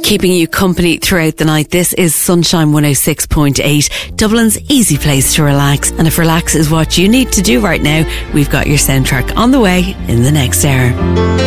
Keeping you company throughout the night. This is Sunshine 106.8, Dublin's easy place to relax. And if relax is what you need to do right now, we've got your soundtrack on the way in the next hour.